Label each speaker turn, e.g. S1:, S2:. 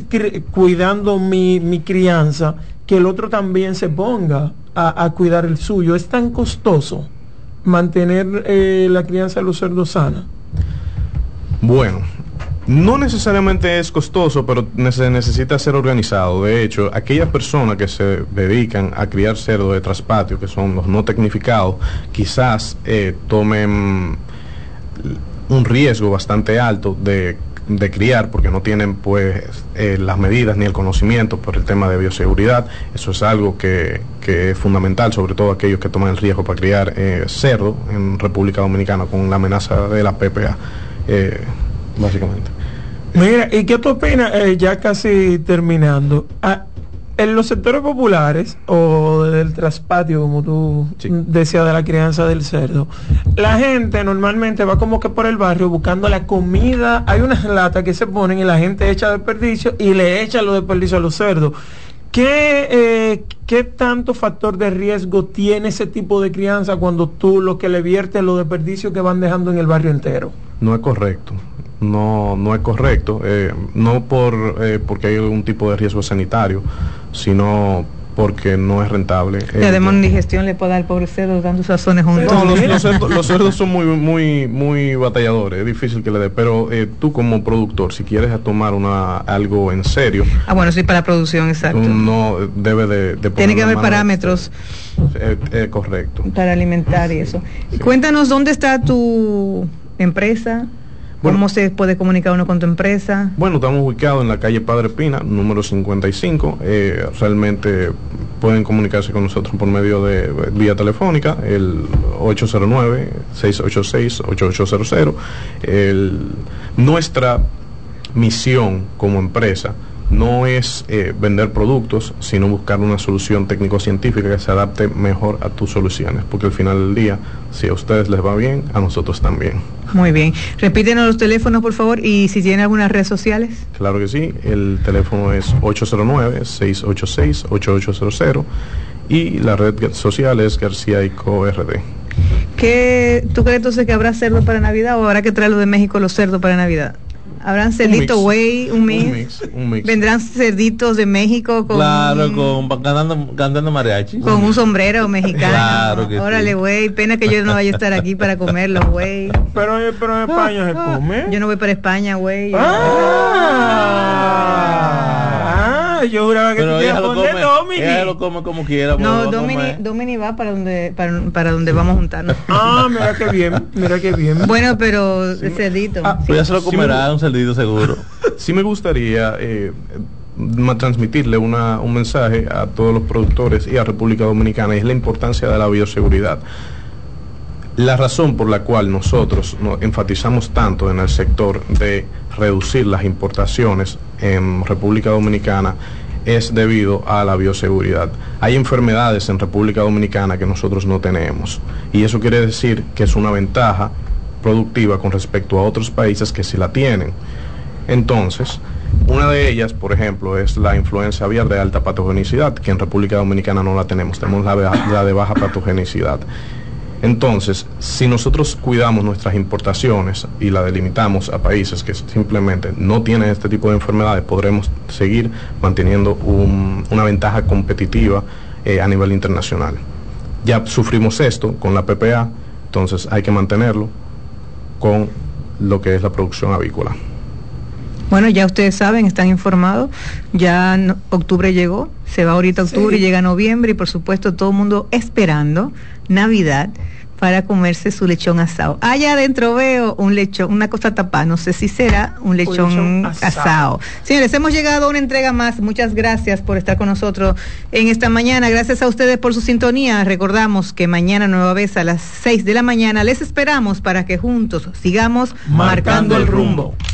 S1: cuidando mi crianza, que el otro también se ponga a cuidar el suyo. ¿Es tan costoso mantener la crianza de los cerdos sana?
S2: Bueno, no necesariamente es costoso, pero se necesita ser organizado. De hecho, aquellas personas que se dedican a criar cerdos de traspatio, que son los no tecnificados, quizás tomen un riesgo bastante alto de criar, porque no tienen pues las medidas ni el conocimiento por el tema de bioseguridad. Eso es algo que es fundamental, sobre todo aquellos que toman el riesgo para criar cerdo en República Dominicana con la amenaza de la PPA, básicamente.
S1: Mira, ¿y qué tú opinas, ya casi terminando, en los sectores populares o del traspatio, como tú decías, de la crianza del cerdo? La gente normalmente va como que por el barrio buscando la comida. Hay unas latas que se ponen y la gente echa desperdicio y le echa los desperdicios a los cerdos. ¿Qué tanto factor de riesgo tiene ese tipo de crianza cuando tú lo que le viertes los desperdicios que van dejando en el barrio entero?
S2: No es correcto. No es correcto, no porque hay algún tipo de riesgo sanitario, sino porque no es rentable.
S3: Y además indigestión le puede dar al pobre cerdo dando sazones juntos.
S2: No, los cerdos son muy batalladores, es difícil que le dé, pero tú como productor, si quieres tomar algo en serio.
S3: Bueno, sí, para la producción, exacto.
S2: No debe de
S3: tiene que haber parámetros.
S2: Correcto.
S3: Para alimentar y eso.
S2: Sí.
S3: Cuéntanos, ¿dónde está tu empresa? ¿Cómo se puede comunicar uno con tu empresa?
S2: Bueno, estamos ubicados en la calle Padre Pina, número 55. Realmente pueden comunicarse con nosotros por medio de vía telefónica, el 809-686-8800. Nuestra misión como empresa no es vender productos, sino buscar una solución técnico-científica que se adapte mejor a tus soluciones, porque al final del día, si a ustedes les va bien, a nosotros también.
S3: Muy bien. Repítenos los teléfonos, por favor, y si tienen algunas redes sociales.
S2: Claro que sí, el teléfono es 809-686-8800 y la red social es García y Co. RD.
S3: ¿Tú crees entonces que habrá cerdo para Navidad o habrá que traerlo de México los cerdos para Navidad? ¿Habrán cerditos, güey, un mix? ¿Vendrán cerditos de México con...
S4: Claro, cantando mariachi.
S3: Con un sombrero mexicano.
S4: Claro que
S3: órale, güey, pena que yo no vaya a estar aquí para comerlo, güey.
S1: Pero en España se come.
S3: Yo no voy para España, güey.
S1: Yo juraba que
S4: pero ella
S1: lo
S4: come como quiera.
S3: No, Domini va para donde vamos a juntarnos.
S1: Mira qué bien.
S3: Bueno, pero cerdito.
S4: Pues ya se lo comerá un cerdito seguro.
S2: Sí me gustaría transmitirle un mensaje a todos los productores y a República Dominicana, y es la importancia de la bioseguridad. La razón por la cual nosotros nos enfatizamos tanto en el sector de reducir las importaciones en República Dominicana es debido a la bioseguridad. Hay enfermedades en República Dominicana que nosotros no tenemos, y eso quiere decir que es una ventaja productiva con respecto a otros países que sí la tienen. Entonces, una de ellas, por ejemplo, es la influenza aviar de alta patogenicidad, que en República Dominicana no la tenemos la de baja patogenicidad. Entonces, si nosotros cuidamos nuestras importaciones y la delimitamos a países que simplemente no tienen este tipo de enfermedades, podremos seguir manteniendo una ventaja competitiva a nivel internacional. Ya sufrimos esto con la PPA, entonces hay que mantenerlo con lo que es la producción avícola.
S3: Bueno, ya ustedes saben, están informados, ya octubre llegó, se va ahorita octubre y llega noviembre, y por supuesto todo el mundo esperando Navidad para comerse su lechón asado. Allá adentro veo un lechón, una cosa tapada, no sé si será un lechón asado. Señores, hemos llegado a una entrega más. Muchas gracias por estar con nosotros en esta mañana. Gracias a ustedes por su sintonía. Recordamos que mañana nueva vez a las 6 de la mañana les esperamos para que juntos sigamos marcando el rumbo.